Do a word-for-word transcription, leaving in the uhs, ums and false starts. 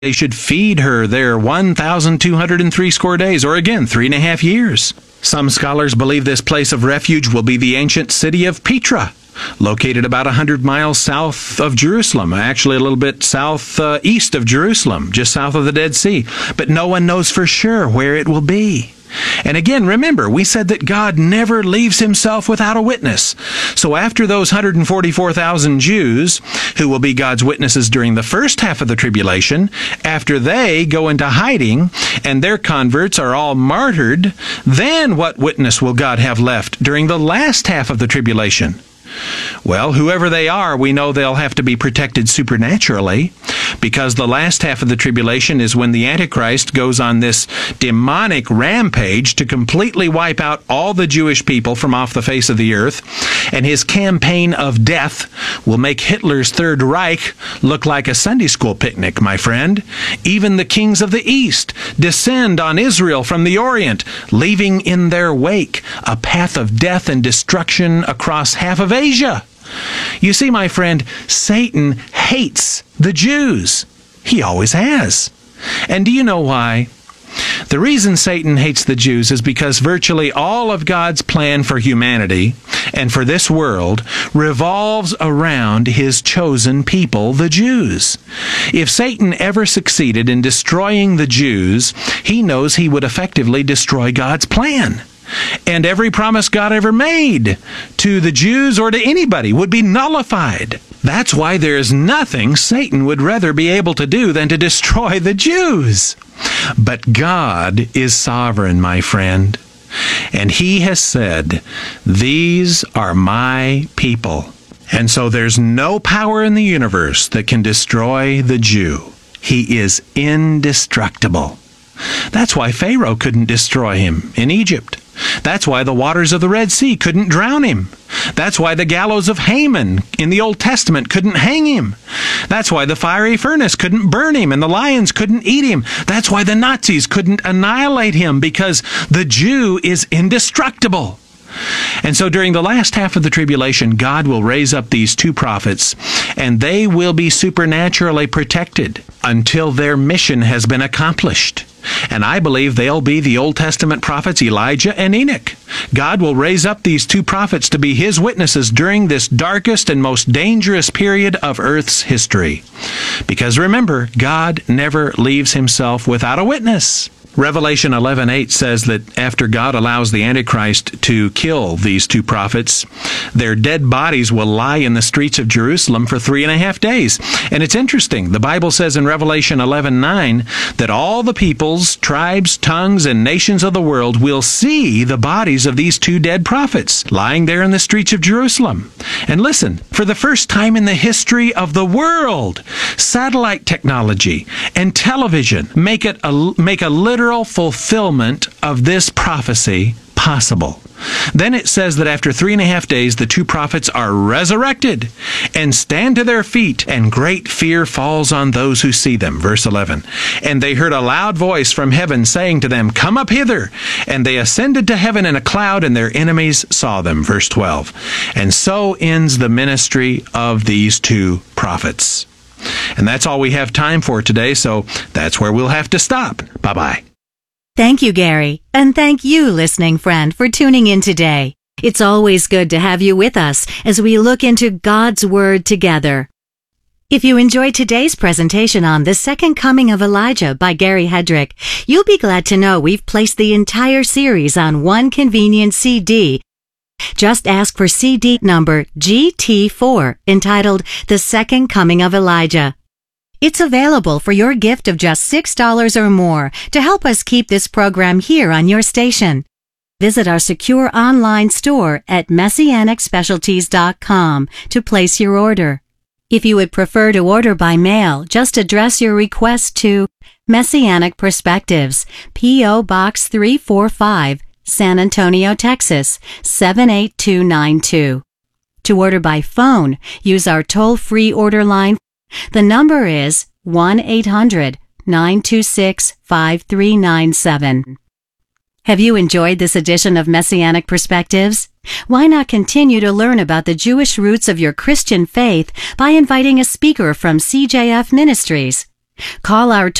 they should feed her there one thousand two hundred three score days, or again, three and a half years. Some scholars believe this place of refuge will be the ancient city of Petra, located about one hundred miles south of Jerusalem, actually a little bit south uh, east of Jerusalem, just south of the Dead Sea. But no one knows for sure where it will be. And again, remember, we said that God never leaves himself without a witness. So after those one hundred forty-four thousand Jews, who will be God's witnesses during the first half of the tribulation, after they go into hiding and their converts are all martyred, then what witness will God have left during the last half of the tribulation? Well, whoever they are, we know they'll have to be protected supernaturally, because the last half of the tribulation is when the Antichrist goes on this demonic rampage to completely wipe out all the Jewish people from off the face of the earth, and his campaign of death will make Hitler's Third Reich look like a Sunday school picnic, my friend. Even the kings of the East descend on Israel from the Orient, leaving in their wake a path of death and destruction across half of Asia. You see, my friend, Satan hates the Jews. He always has. And do you know why? The reason Satan hates the Jews is because virtually all of God's plan for humanity and for this world revolves around his chosen people, the Jews. If Satan ever succeeded in destroying the Jews, he knows he would effectively destroy God's plan. And every promise God ever made to the Jews or to anybody would be nullified. That's why there is nothing Satan would rather be able to do than to destroy the Jews. But God is sovereign, my friend. And he has said, "These are my people." And so there's no power in the universe that can destroy the Jew. He is indestructible. That's why Pharaoh couldn't destroy him in Egypt. That's why the waters of the Red Sea couldn't drown him. That's why the gallows of Haman in the Old Testament couldn't hang him. That's why the fiery furnace couldn't burn him and the lions couldn't eat him. That's why the Nazis couldn't annihilate him, because the Jew is indestructible. And so during the last half of the tribulation, God will raise up these two prophets, and they will be supernaturally protected until their mission has been accomplished. And I believe they'll be the Old Testament prophets Elijah and Enoch. God will raise up these two prophets to be his witnesses during this darkest and most dangerous period of Earth's history. Because remember, God never leaves himself without a witness. Revelation eleven eight says that after God allows the Antichrist to kill these two prophets, their dead bodies will lie in the streets of Jerusalem for three and a half days. And it's interesting. The Bible says in Revelation eleven nine that all the peoples, tribes, tongues, and nations of the world will see the bodies of these two dead prophets lying there in the streets of Jerusalem. And listen, for the first time in the history of the world, satellite technology and television make it a, make a literal fulfillment of this prophecy possible. Then it says that after three and a half days, the two prophets are resurrected and stand to their feet, and great fear falls on those who see them. Verse eleven. And they heard a loud voice from heaven saying to them, "Come up hither." And they ascended to heaven in a cloud, and their enemies saw them. Verse twelve. And so ends the ministry of these two prophets. And that's all we have time for today, so that's where we'll have to stop. Bye-bye. Thank you, Gary. And thank you, listening friend, for tuning in today. It's always good to have you with us as we look into God's Word together. If you enjoyed today's presentation on The Second Coming of Elijah by Gary Hedrick, you'll be glad to know we've placed the entire series on one convenient C D. Just ask for C D number G T four, entitled The Second Coming of Elijah. It's available for your gift of just six dollars or more to help us keep this program here on your station. Visit our secure online store at messianic specialties dot com to place your order. If you would prefer to order by mail, just address your request to Messianic Perspectives, P O Box three forty-five, San Antonio, Texas, seven eight two nine two. To order by phone, use our toll-free order line. The number is one eight hundred nine two six five three nine seven. Have you enjoyed this edition of Messianic Perspectives? Why not continue to learn about the Jewish roots of your Christian faith by inviting a speaker from C J F Ministries? Call our